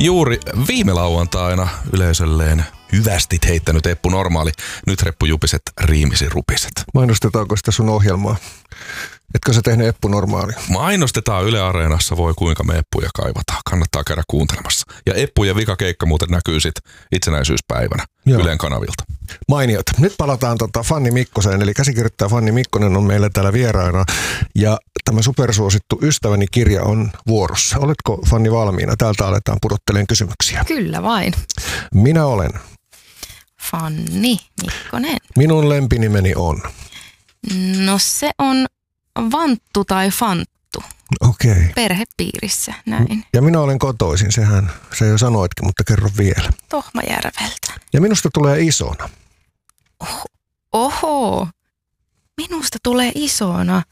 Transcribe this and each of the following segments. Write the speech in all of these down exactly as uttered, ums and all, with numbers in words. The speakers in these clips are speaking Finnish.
Juuri viime lauantaina yleisölleen hyvästit heittänyt Eppu Normaali. Nyt reppujupiset riimisi rupiset. Mainostetaanko sitä sun ohjelmaa? Etkö sä tehnyt Eppu Normaalia? Mainostetaan Yle Areenassa, voi kuinka me Eppuja kaivataan. Kannattaa käydä kuuntelemassa. Ja Eppu ja vikakeikka muuten näkyy sit itsenäisyyspäivänä Joo. Ylen kanavilta. Mainiot. Nyt palataan tota Fanni Mikkoseen, eli käsikirjoittaja Fanni Mikkonen on meillä täällä vieraana. Ja tämä supersuosittu Ystäväni kirja on vuorossa. Oletko, Fanni, valmiina? Täältä aletaan pudottelemaan kysymyksiä. Kyllä vain. Minä olen Fanni Mikkonen. Minun lempinimeni on? No se on Vanttu tai Fanttu. Okei. Okay. Perhepiirissä, näin. Ja minä olen kotoisin, sehän se jo sanoitkin, mutta kerro vielä. Tohmajärveltä. Ja minusta tulee isona. Oho, oho. Minusta tulee isona.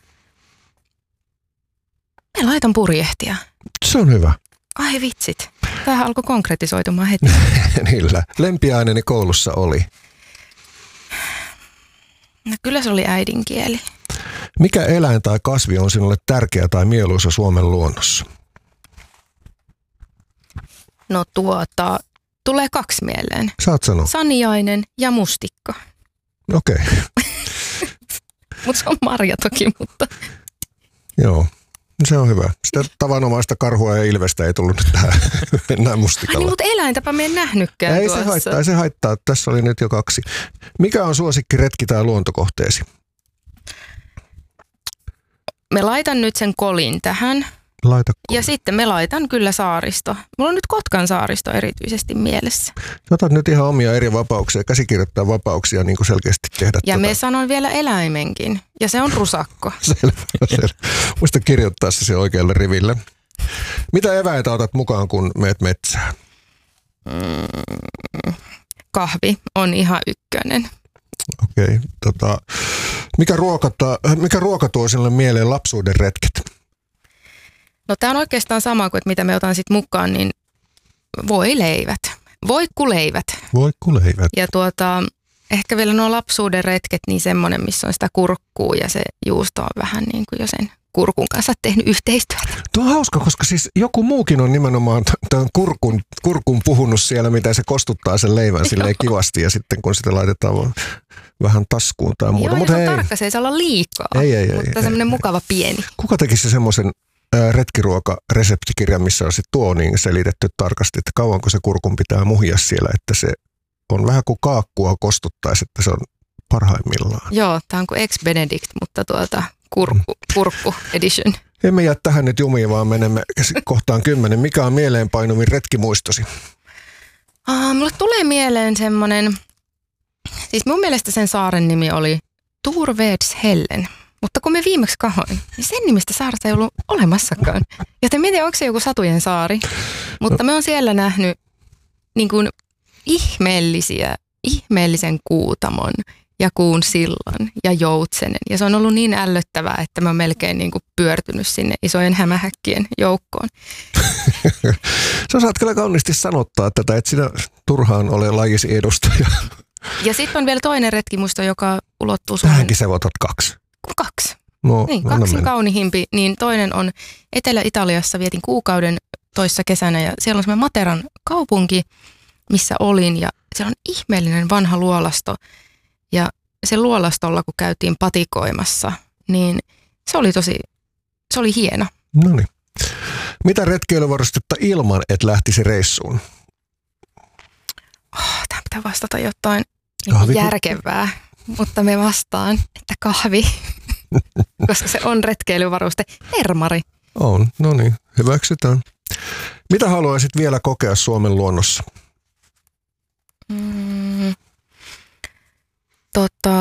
Me laitan purjehtia. Se on hyvä. Ai vitsit. Tämähän alkoi konkretisoitumaan heti. Niillä. Lempiaineeni koulussa oli? No kyllä se oli äidinkieli. Mikä eläin tai kasvi on sinulle tärkeä tai mieluisa Suomen luonnossa? No tuota, tulee kaksi mieleen. Saat sanoa. Saniainen ja mustikka. Okei. Okay. Mutta se on marja toki, mutta... Joo, se on hyvä. Sitä tavanomaista karhua ja ilvestä ei tullut nyt tähän enää mustikalla. Ai niin, mutta eläintäpä me en nähnytkään ei tuossa. Se haittaa, ei se haittaa. Tässä oli nyt jo kaksi. Mikä on suosikki retki tai luontokohteesi? Me laitan nyt sen kolin tähän. Laita kolin. Ja sitten me laitan kyllä saaristo. Mulla on nyt Kotkan saaristo erityisesti mielessä. Otat nyt ihan omia eri vapauksia, käsikirjoittaa vapauksia niin kuin selkeästi tehdä. Ja tota. me sanon vielä eläimenkin. Ja se on rusakko. Selvä, selvä. Muista kirjoittaa se oikealle riville. Mitä eväitä otat mukaan, kun meet metsään? Mm, kahvi on ihan ykkönen. Okei. Okay, tota, mikä, mikä ruoka tuo sinulle mieleen lapsuuden retket? No tämä on oikeastaan sama kuin, että mitä me otan sitten mukaan, niin voileivät. Voikkuleivät. Voikkuleivät. Ja tuota, ehkä vielä nuo lapsuuden retket, niin semmoinen, missä on sitä kurkkuu ja se juusto on vähän niin kuin jo sen kurkun kanssa tehnyt yhteistyötä. Tuo on hauska, koska siis joku muukin on nimenomaan tämän kurkun, kurkun puhunut siellä, mitä se kostuttaa sen leivän silleen kivasti ja sitten kun sitä laitetaan vähän taskuun tai muuta. Joo, mutta se on ei. tarkka, se ei saa olla liikaa, ei, ei, mutta ei, semmoinen ei, mukava pieni. Kuka tekisi semmoisen retkiruokareseptikirjan, missä on sitten tuo niin selitetty tarkasti, että kauanko se kurkun pitää muhia siellä, että se on vähän kuin kaakkua kostuttaisi, että se on parhaimmillaan. Joo, tämä on kuin ex-Benedict, mutta tuota kurkku, kurkku edition. Emme jää tähän nyt jumiin, vaan menemme kohtaan kymmenen. Mikä on mieleenpainuvin retkimuistosi? Ah, mulle tulee mieleen semmoinen, siis mun mielestä sen saaren nimi oli Turvedshellen. Mutta kun me viimeksi kahoin, niin sen nimistä saarta ei ollut olemassakaan. Joten mietin, onko se joku Satujen saari. Mutta me on siellä nähnyt niin kuin ihmeellisiä, ihmeellisen kuutamon ja kuun sillan ja joutsenen. Ja se on ollut niin ällöttävää, että mä oon melkein niin kuin pyörtynyt sinne isojen hämähäkkien joukkoon. Sä osaat kyllä kauniisti sanottaa tätä, että sinä turhaan ole lajisi edustaja. Ja sitten on vielä toinen retkimuisto, joka ulottuu Suomen... Tähänkin sä otat kaksi. Kaksi. No, niin, kaksi kaunihimpi. Niin toinen on Etelä-Italiassa, vietin kuukauden toissa kesänä ja siellä on semmoinen Materan kaupunki, missä olin ja siellä on ihmeellinen vanha luolasto ja se luolastolla kun käytiin patikoimassa, niin se oli tosi, se oli hieno. No niin. Mitä retkeilyvarustetta ilman, et lähtisi reissuun? Oh, tämä pitää vastata jotain niin järkevää, mutta me vastaan, että kahvi. Koska se on retkeilyvaruste. Termari. On, no niin, hyväksytään. Mitä haluaisit vielä kokea Suomen luonnossa? Mm, tota,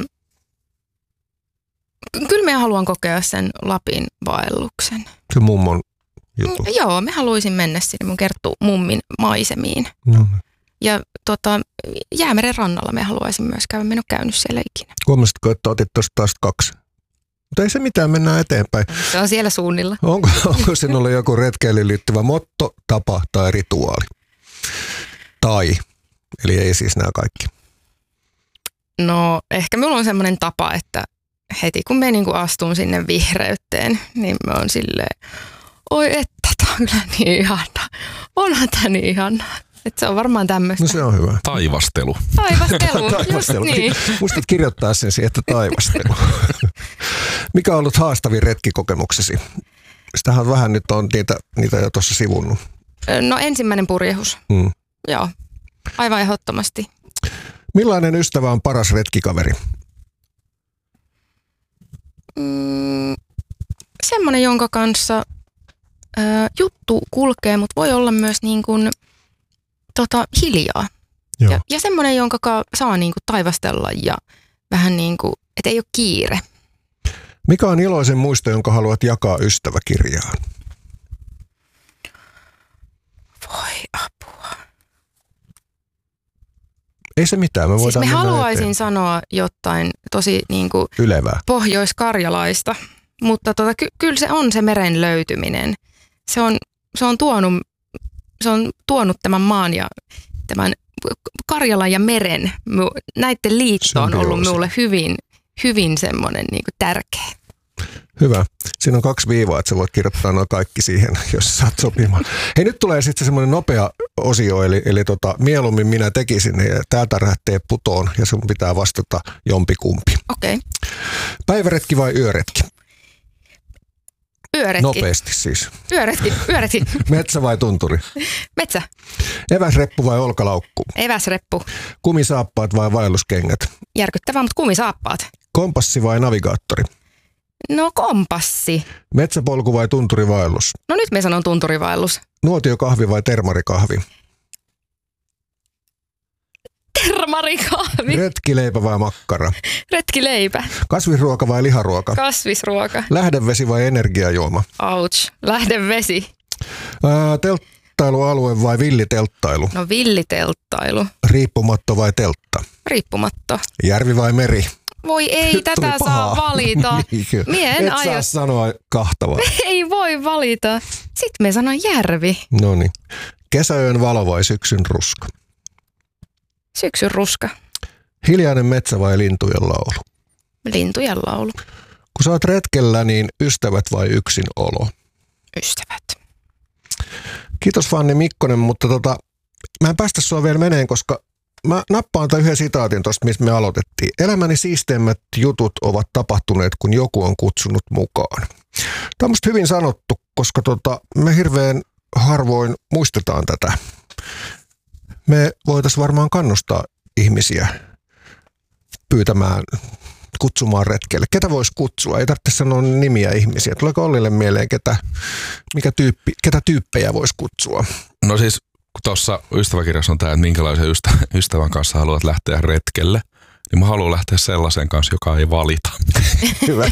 kyllä me haluan kokea sen Lapin vaelluksen. Se mummon juttu. Mm, joo, me haluaisin mennä sinne mun kerttu mummin maisemiin. No. Ja tota, Jäämeren rannalla me haluaisin myös käydä. Mä en ole käynyt siellä ikinä. Huomasitko, että otit tuosta taas kaksi? Mutta ei se mitään, mennään eteenpäin. Se on siellä suunnilla. Onko, onko sinulla joku retkeilyyn liittyvä motto, tapa tai rituaali? Tai, eli ei siis nämä kaikki. No ehkä minulla on semmoinen tapa, että heti kun me niinku astun sinne vihreyteen, niin mä oon silleen, oi että, tää on kyllä niin ihana. onhan tämä niin ihanaa. Että se on varmaan tämmöistä. No se on hyvä. Taivastelu. Taivastelu, Taivastelu. just niin. Muistat kirjoittaa sen siihen, että taivastelu. Mikä on ollut haastavin retkikokemuksesi? Sitähän vähän nyt on niitä, niitä jo tuossa sivunnut. No ensimmäinen purjehus. Mm. Joo, aivan ehdottomasti. Millainen ystävä on paras retkikaveri? Mm, semmoinen, jonka kanssa ö, juttu kulkee, mutta voi olla myös niin kuin, tota, hiljaa. Joo. Ja, ja semmoinen, jonka ka saa niin kuin taivastella ja vähän niin kuin, että ei ole kiire. Mikä on iloisen muisto, jonka haluat jakaa ystäväkirjaan? Voi apua. Ei se mitään, me Siis voidaan me mennä haluaisin eteen. sanoa jotain tosi niin kuin Ylevää. pohjoiskarjalaista, mutta tota, ky kyllä se on se meren löytyminen. Se on, se on, tuonut, se on tuonut tämän maan ja tämän Karjalan ja meren, näiden liitto on ollut minulle hyvin, hyvin semmoinen niin kuin tärkeä. Hyvä. Siinä on kaksi viivaa, että sä voit kirjoittaa nuo kaikki siihen, jos saat sopimaan. Hei, nyt tulee sitten semmoinen nopea osio, eli, eli tota, mieluummin minä tekisin, ja täältä lähtee putoon, ja sun pitää vastata jompikumpi. Okei. Okay. Päiväretki vai yöretki? Yöretki. Nopeasti siis. Yöretki, yöretki. Metsä vai tunturi? Metsä. Eväsreppu vai olkalaukku? Eväsreppu. Kumisaappaat vai vaelluskengät? Järkyttävää, mutta kumisaappaat. Kompassi vai navigaattori? No kompassi. Metsäpolku vai tunturivaellus? No nyt me sanon tunturivaellus. Nuotiokahvi vai termarikahvi? Termarikahvi. Retkileipä vai makkara? Retkileipä. Kasvisruoka vai liharuoka? Kasvisruoka. Lähdevesi vai energiajuoma? Ouch. Lähdevesi. Ää, telttailualue vai villitelttailu? No villitelttailu. Riippumatto vai teltta? Riippumatto. Järvi vai meri? Voi ei, Nyt tätä tuli saa pahaa. valita. Niin, Mie en et aio. saa sanoa kahta vaan. Ei voi valita. Sitten me sanon järvi. No niin. Kesäyön valo vai syksyn ruska? Syksyn ruska. Hiljainen metsä vai lintujen laulu? Lintujen laulu. Kun sä oot retkellä, niin ystävät vai yksin olo? Ystävät. Kiitos Fanni Mikkonen, mutta tota, mä en päästä sua vielä meneen, koska mä nappaan tämän yhden sitaatin tuosta, mistä me aloitettiin. Elämäni siisteimmät jutut ovat tapahtuneet, kun joku on kutsunut mukaan. Tämä on musta hyvin sanottu, koska tota, me hirveän harvoin muistetaan tätä. Me voitaisiin varmaan kannustaa ihmisiä pyytämään, kutsumaan retkelle. Ketä voisi kutsua? Ei tarvitse sanoa nimiä ihmisiä. Tuleeko Ollille mieleen, ketä, mikä tyyppi, ketä tyyppejä voisi kutsua? No siis tuossa ystäväkirjassa on tämä, että minkälaisen ystä, ystävän kanssa haluat lähteä retkelle. Niin mä haluan lähteä sellaisen kanssa, joka ei valita. Hyvä.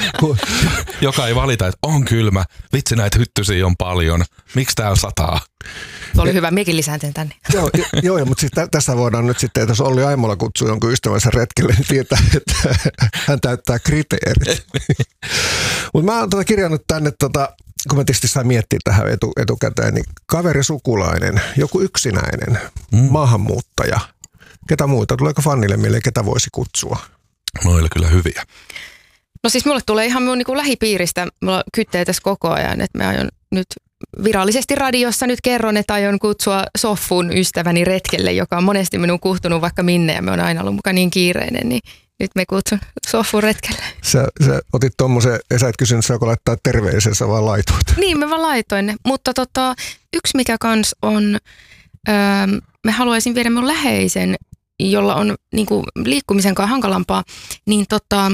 joka ei valita, että on kylmä, vitsi näitä hyttysiä on paljon, miksi täällä sataa? Se oli hyvä, miekin lisääntyen tänne. joo, joo, mutta siis tä- tässä voidaan nyt sitten, että jos Olli Aimola kutsuu jonkun ystävänsä retkelle, niin tietää, että hän täyttää kriteerit. Mutta mä oon tota kirjannut tänne, tota, kun mä tietysti sain miettiä tähän etu, etukäteen, niin kaveri, sukulainen, joku yksinäinen, mm. maahanmuuttaja. Ketä muita? Tuleeko Fannille mieleen, ketä voisi kutsua? No oli kyllä hyviä. No siis mulle tulee ihan minun niin kuin lähipiiristä, mulla kyttee tässä koko ajan, että mä aion nyt virallisesti radiossa nyt kerron, että aion kutsua Soffun ystäväni retkelle, joka on monesti minun kuhtunut vaikka minne ja me on aina ollut mukaan niin kiireinen, niin nyt me kutsun Soffun retkelle. Sä, sä otit tommosen, ja sä et kysynyt, saako laittaa terveisiä, sä vaan laitoit. Niin, mä vaan laitoin ne, mutta tota, yksi mikä kans on, öö, mä haluaisin viedä mun läheisen, jolla on niin kuin liikkumisen kanssa hankalampaa, niin tota,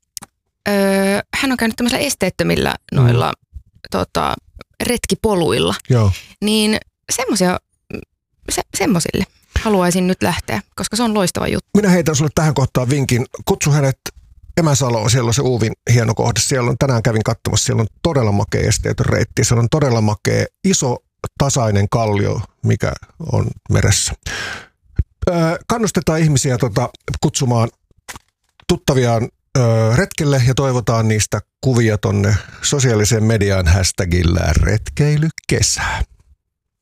öö, hän on käynyt tämmöisillä esteettömillä noilla mm. tota, retkipoluilla. Joo. Niin semmoisia, se, semmoisille haluaisin nyt lähteä, koska se on loistava juttu. Minä heitän sulle tähän kohtaan vinkin. Kutsu hänet Emäsaloon, siellä on se Uuvin hieno kohde. Siellä on, tänään kävin katsomassa, siellä on todella makea esteetön reitti. Siellä on todella makea iso tasainen kallio, mikä on meressä. Öö, kannustetaan ihmisiä tota, kutsumaan tuttaviaan öö, retkelle ja toivotaan niistä kuvia tonne sosiaaliseen mediaan hashtagillä retkeilykesä.